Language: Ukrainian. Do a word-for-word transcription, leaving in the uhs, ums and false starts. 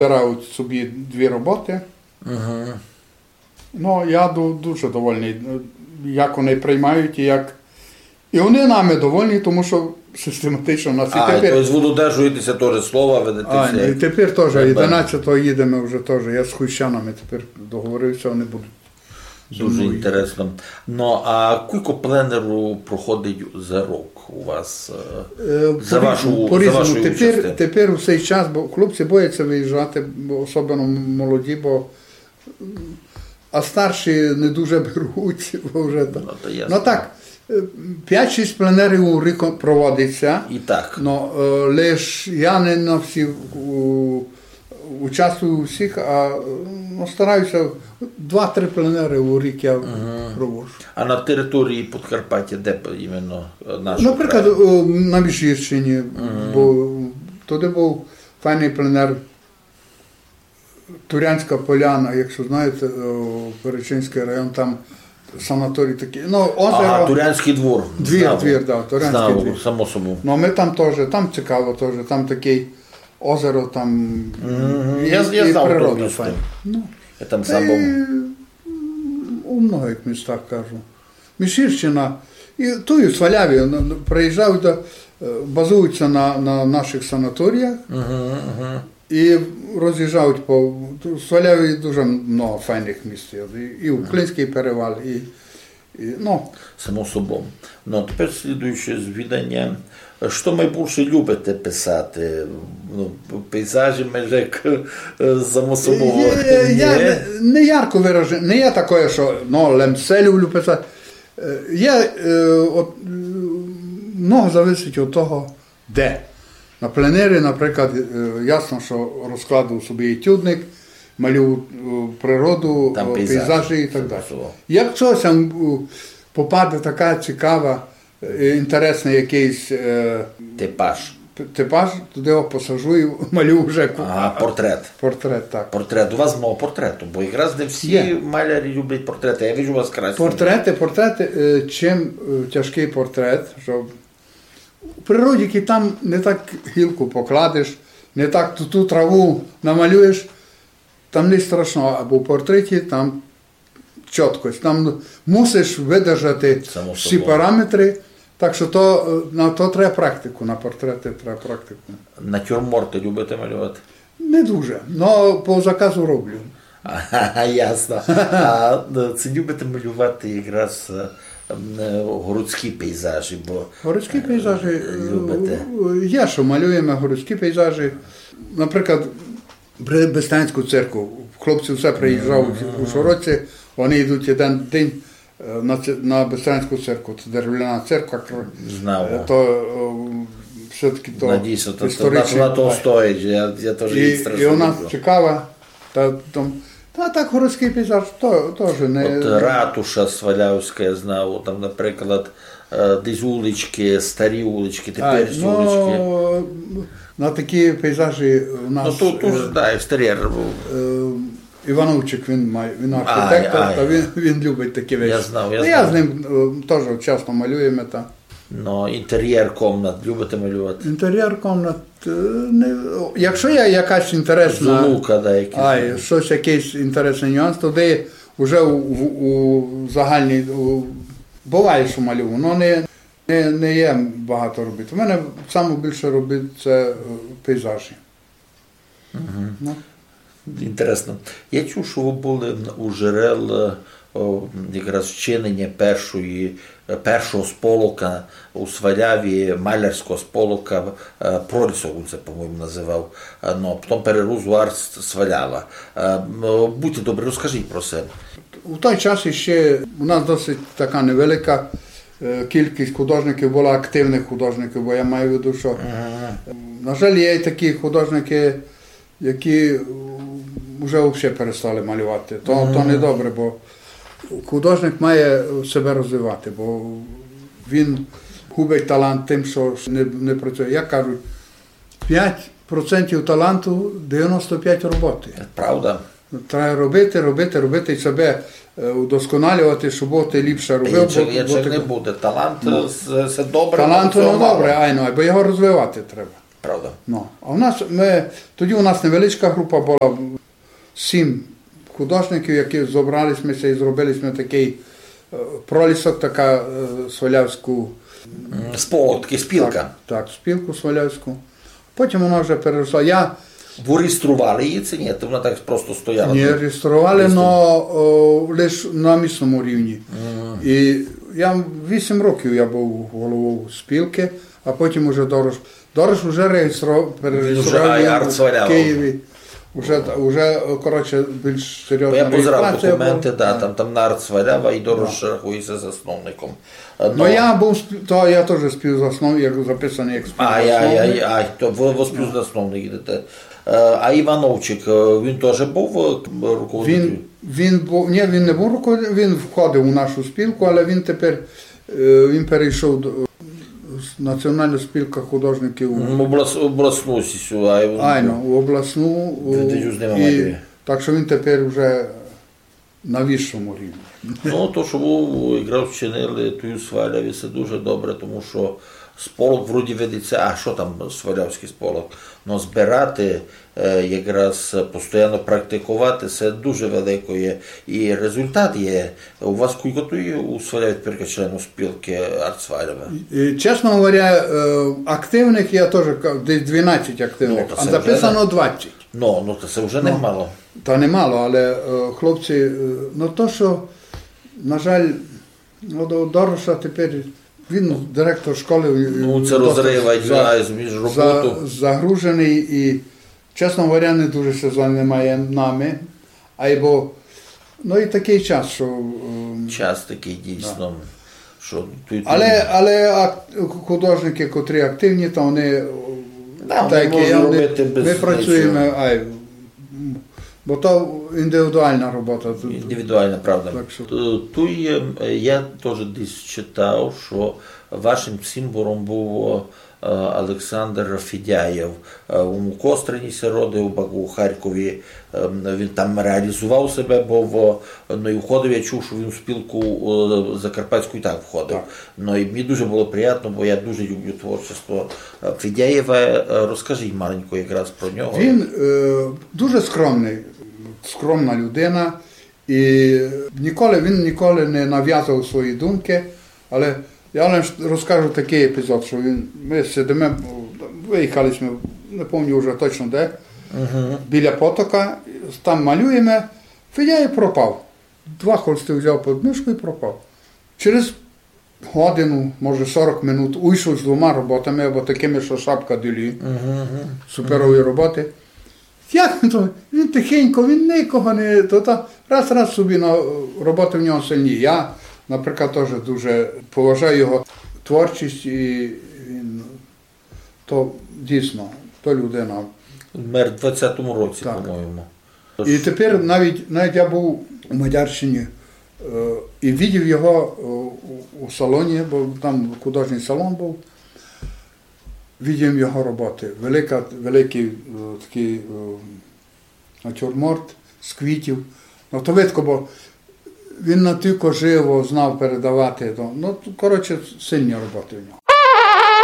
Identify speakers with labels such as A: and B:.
A: Збирають собі дві роботи.
B: Угу.
A: Ну, я дуже довольний, як вони приймають і як. І вони нами довольні, тому що систематично у нас.
B: А, і тепер... тобто ви додержуєтеся теж слова, ведете
A: А,
B: все.
A: і тепер теж, одинадцятого їдемо вже теж, я з Хуйщанами тепер договорився, вони будуть.
B: Дуже інтересно. Ну, а скільки пленеру проходить за рік у вас?
A: Е,
B: за вашу,
A: по
B: за вашу
A: тепер,
B: участь?
A: тепер у цей час, бо хлопці бояться виїжджати, особливо молоді, бо а старші не дуже беруть. Бо вже так.
B: Ну, то ясно.
A: Ну так, п'ять-шість пленерів у рік проводиться.
B: І так.
A: Но е, лиш я не на всі у, участвую у всіх, а ну, стараюся два-три пленери у рік я uh-huh. проводжу.
B: А на території Подкарпаття, де іменно наш?
A: Наприклад, край? На Міжгірщині, uh-huh. бо туди був файний пленер Турянська Поляна, якщо знаєте, Перечинський район, там санаторій такий. Ну, озеро.
B: Ага, Турянський двор.
A: Двір,
B: Знав.
A: двір, да, Турянський
B: Знав,
A: двір.
B: само собою.
A: Ну, ми там теж, там цікаво теж, там такий озеро, там
B: mm-hmm.
A: і,
B: я, я
A: і
B: знав
A: природа файна. Ну,
B: я там сам був.
A: У многих містах, кажу. Міжгірщина. І ту і Сваляві приїжджають, базуються на, на наших санаторіях.
B: Uh-huh, uh-huh.
A: І роз'їжджають по Сваляві дуже багато файних місць. І Уклинський перевал, і, і ну.
B: Само собою. Ну, тепер слідуюче звідання. Що найбільше любите писати? Ну, пейзажі, межек, само собою.
A: Я не, не ярко виражений, не є таке, що ну, лемце люблю писати. Є, от, много залежить від того, де. На пленері, наприклад, ясно, що розкладував собі етюдник, малював природу,
B: там
A: пейзажі, пейзажі і так далі. Якщо там попаде така цікава, інтересний якийсь
B: типаж,
A: типаж, туди його посажу і малюю вже.
B: Ага, портрет.
A: Портрет, так.
B: Портрет. У вас мало портрету, бо якраз не всі
A: Є.
B: малярі люблять портрети. Я бачу у вас красиві.
A: Портрети, портрети, чим тяжкий портрет, що в природі там не так гілку покладеш, не так ту, ту траву намалюєш, там не страшно, або в портреті там чіткость, там мусиш видержати
B: Само
A: всі
B: собою.
A: параметри, так що то, на то треба практику, на портрети треба практику.
B: Натюрморти любите малювати?
A: Не дуже, але по заказу роблю.
B: Ага, ясно. А це любите малювати якраз городські пейзажі, бо
A: городські пейзажі
B: любите.
A: Є, що малюємо городські пейзажі. Наприклад, Бестанську церкву. Хлопці все приїжджають mm-hmm. у Шороці, вони йдуть один день на, на Бестанську церкву. Це дерев'яна церква.
B: Знав.
A: То все-таки то
B: Надійсно, то, то, на то стоїть. Я, я теж
A: і,
B: страшно
A: і у нас
B: люблю.
A: цікава. Та, там, та так городський пейзаж теж не...
B: От ратуша Свалявська, я знав, там, наприклад, десь вулички, старі вулички, теперішні
A: ну,
B: вулички.
A: На такі пейзажі у нас...
B: Ну, тут, тут да, екстер'єр був.
A: Івановчик, він має, він архітектор,
B: ай, ай.
A: та він, він любить такі речі.
B: Я знав, я
A: ну,
B: знав.
A: Я з ним теж часто малюємо. Та.
B: Ну, інтер'єр комнат любите малювати?
A: Інтер'єр комнат, не, якщо є якась інтересна...
B: Золука, да, якісь.
A: Ай, щось, якийсь інтересний нюанс, тоді вже у, у, у загальній, у, буває, що малюю, але не, не, не є багато робити. У мене саме більше робити це пейзажі.
B: Угу.
A: Ну.
B: Інтересно. Я чув, що ви були у джерел о, якраз вчинення першої, першого сполока у Сваляві, малярського сполока, Пролісов, це, по-моєму, називав, но потім перерос у арт Свалява. Будьте добрі, розкажіть про це.
A: У той час ще у нас досить така невелика кількість художників була, активних художників, бо я маю в виду, що, ага. на жаль, є і такі художники, які вже взагалі перестали малювати. То, mm-hmm. то не добре, бо художник має себе розвивати, бо він губить талант тим, що не, не працює. Як кажуть, п'ять відсотків таланту, дев'яносто п'ять відсотків роботи.
B: Правда.
A: Треба робити, робити, робити і себе удосконалювати, щоб ти ліпше робив.
B: Якщо, якщо бо, не буде талант, ну, це добре.
A: Талант, ну добре, айно, бо його розвивати треба.
B: Правда.
A: Ну, а у нас, ми, тоді у нас невеличка група була, сім художників, які зібралися і зробили ми такий е, пролісок, така е, свалявську.
B: Сполох, таки спілка.
A: Так, так, спілку свалявську. Потім вона вже перейшла. Я
B: Ви реєстрували її чи ні? То вона так просто стояла?
A: не реєстрували, але лише на місному рівні. Mm. І я вісім років я був головою спілки, а потім уже Дорош. Дорош вже реєстрував, перереєстрував в Києві. Уже, уже, коротше, більш серйозна
B: я позирав документи,
A: була.
B: да, там, там на Арцвалява і Дорош рахується засновником.
A: Но... Ну я був, то я теж співзасновник, як записаний як співзасновник.
B: Ай, ай, ай, ай, то ви, ви співзасновник йдете. А Івановчик, він теж був руководителем?
A: Він, він, був, ні, він не був руководителем, він входив у нашу спілку, але він тепер, він перейшов до Національна спілка художників.
B: Облас, обласну сісю.
A: Айно, у обласну. І, так що він тепер вже на вищому рівні.
B: Ну, то, що ви якраз вчинили тую Сваляві, це дуже добре, тому що сполох вроді ведеться, а що там свалявський сполох? Ну, збирати, якраз постійно практикувати, це дуже велико є. І результат є. У вас скільки є у Сваляві тепер членів спілки Арцвалява?
A: Чесно говоря, активних я теж, десь дванадцять активних,
B: ну,
A: а записано двадцять.
B: Ну, ну, це вже
A: ну,
B: немало.
A: Та немало, але хлопці, ну то, що, на жаль, ну, Дороша тепер, він директор школи.
B: Ну, це розриває між роботу.
A: За, загружений і, чесно говоря, не дуже сезон немає нами. Або, ну і такий час, що...
B: Час такий, дійсно. Да. Що, тут...
A: Але, але художники, котрі активні, то вони...
B: Да,
A: так,
B: вони
A: я,
B: робити без
A: ми працюємо, ай, бо то індивідуальна робота.
B: Індивідуальна, правда.
A: Що...
B: Тут я теж десь читав, що вашим символом був Олександр Федяєв. У Кострині се родив, у Харкові він там реалізував себе, бо ну, і входив, я чув, що він в спілку Закарпатську і так входив. Так. Ну, і мені дуже було приємно, бо я дуже люблю творчество Федяєва. Розкажіть маленько якраз про нього.
A: Він е, дуже скромний, скромна людина, і ніколи, він ніколи не нав'язував свої думки, але я вам розкажу такий епізод, що він, ми сидимо, виїхали ми, не пам'ятаю вже точно де, uh-huh. біля потока, там малюємо, Федяєв пропав. Два холсти взяв під мишку і пропав. Через годину, може сорок минут, уйшов з двома роботами, або такими, що шапка ділі, uh-huh. суперові роботи. Як то? Він тихенько, він нікого не... То, то, раз-раз собі на роботи в нього сильні. Я, наприклад, теж дуже поважаю його творчість і він, то дійсно, то людина.
B: Мер в двадцятому році, так. По-моєму.
A: І тепер навіть, навіть я був у Мадярщині е, і бачив його у, у салоні, бо там художній салон був. Бачив його роботи. Велика, великий е, такий е, натюрморт з квітів. Ну, то видко, бо він не тільки живо знав передавати. То, ну, коротше, сильні роботи в нього.